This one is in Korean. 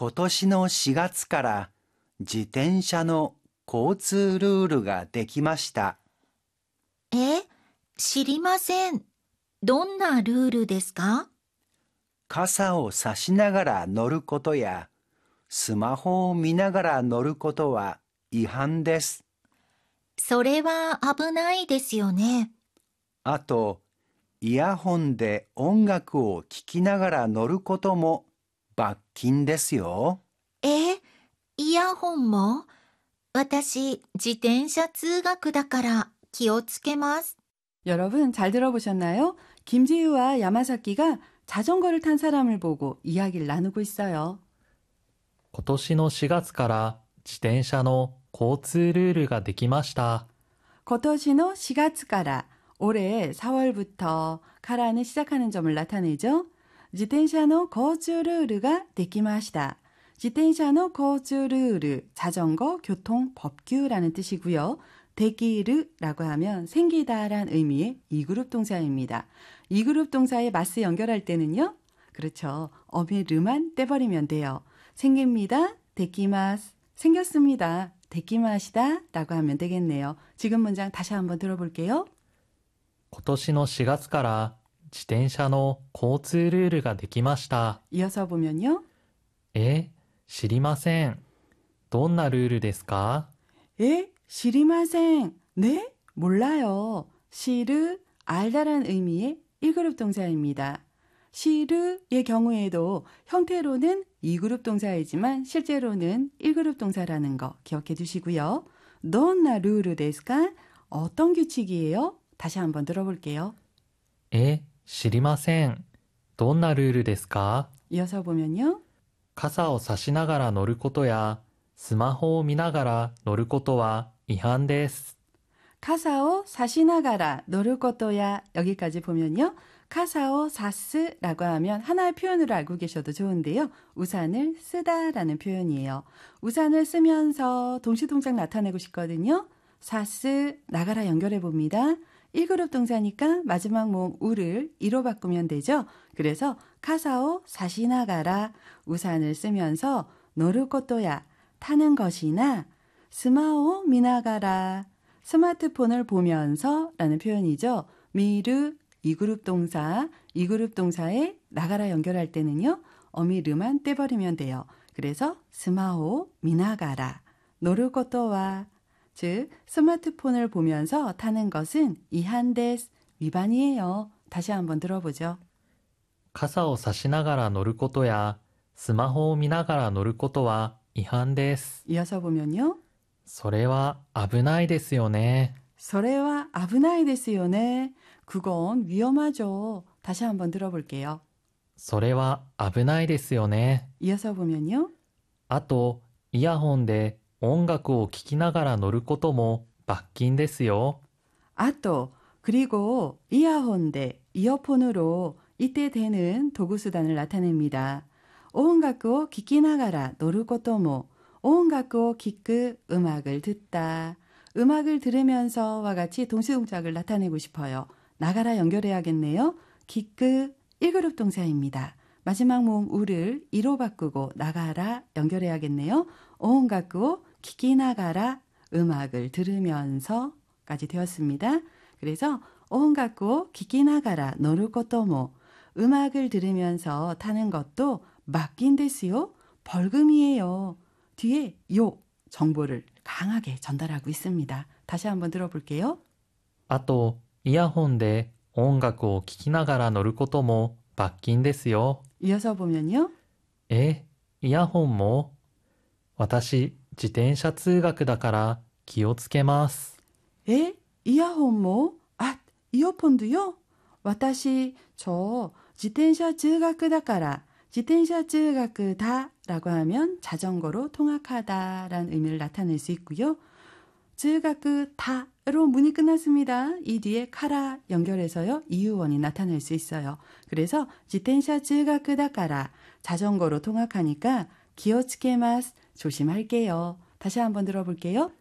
今年の4月から自転車の交通ルールができました。 知りません。どんなルールですか？ 傘を差しながら乗ることや、スマホを見ながら乗ることは違反です。 それは危ないですよね。 あと、イヤホンで音楽を聴きながら乗ることも罰金ですよ。 イヤホンも？私、自転車通学だから気をつけます。 여러분 잘 들어보셨나요? 김지유와 야마사키가 자전거를 탄 사람을 보고 이야기를 나누고 있어요. 今年の4月から自転車の交通ルールができました。 今年の4月から올해 4월부터 카라는 시작하는 점을 나타내죠. 自転車の交通ルールができました. 自転車の交通ルール, 자전거 교통 법규라는 뜻이고요. 되기르라고 하면 생기다란 의미의 2그룹 동사입니다. 2그룹 동사에 마스 연결할 때는요. 그렇죠. 어미 르만 떼버리면 돼요. 생깁니다. 데키마스. 생겼습니다. 데키마시다 라고 하면 되겠네요. 지금 문장 다시 한번 들어볼게요. 今年の4月から自転車の交通ルールができました。 이어서 보면요. 知りません。どんなルールですか? 시리마생. 네? 몰라요. 시르, 알다란 의미의 1그룹 동사입니다. 시르의 경우에도 형태로는 2그룹 동사이지만 실제로는 1그룹 동사라는 거 기억해 두시고요. 너나 루르 데스까? 어떤 규칙이에요? 다시 한번 들어볼게요. 知りません。どんなルールですか? 이어서 보면요. 傘を差しながら乗ることやスマホを見ながら乗ることは違反です。 카사오 사시나가라 노를 것도야 여기까지 보면요. 카사오 사스라고 하면 하나의 표현으로 알고 계셔도 좋은데요. 우산을 쓰다라는 표현이에요. 우산을 쓰면서 동시동작 나타내고 싶거든요. 사스 나가라 연결해 봅니다. 1그룹 동사니까 마지막 모음 우를 이로 바꾸면 되죠. 그래서 카사오 사시나가라 우산을 쓰면서 노를 것도야 타는 것이나 스마호 미나가라 스마트폰을 보면서 라는 표현이죠. 미르 2그룹 동사, 2그룹 동사에 나가라 연결할 때는요. 어미르만 떼버리면 돼요. 그래서 스마호 미나가라 노를 것도와 즉 스마트폰을 보면서 타는 것은 이한데스 위반이에요. 다시 한번 들어보죠. 傘を差しながら乗ることやスマホを見ながら乗ることは違反です。 이어서 보면요. それは危ないですよね。 それは 危ないですよね. 그건 위험하죠. 다시 한번 들어볼게요. それは危ないですよね。 이어서 보면요. あと、イヤホンで音楽を聴きながら乗ることも罰金ですよ。 아또 그리고 이어폰대 이어폰으로 이때 되는 도구수단을 나타냅니다. 오온가쿠오 키키나가라 노르코토모 오온가쿠오 키크 음악을 듣다 음악을 들으면서와 같이 동시동작을 나타내고 싶어요. 나가라 연결해야겠네요. 키크 1그룹 동사입니다. 마지막 모음 우를 이로 바꾸고 나가라 연결해야겠네요. 오온가쿠오 키키나가라 음악을 들으면서까지 되었습니다. 그래서 오온가쿠오 키키나가라 노르코토모 음악을 들으면서 타는 것도 맡긴 데스요. 벌금이에요. 뒤에 요 정보를 강하게 전달하고 있습니다. 다시 한번 들어볼게요. あと、イヤホンで音楽を聴きながら乗ることも罰金ですよ。 이어서 보면요. イヤホンも? 私、自転車通学だから気をつけます。 이어폰 뭐? 이어폰도요? 私, 저 지텐샤 쯔가크다까라 지텐샤 쯔가크다 라고 하면 자전거로 통학하다 라는 의미를 나타낼 수 있고요. 쯔가크다로 문이 끝났습니다. 이 뒤에 카라 연결해서요. 이유원이 나타낼 수 있어요. 그래서 지텐샤 쯔가크다까라 자전거로 통학하니까 기어츠케마스 조심할게요. 다시 한번 들어볼게요.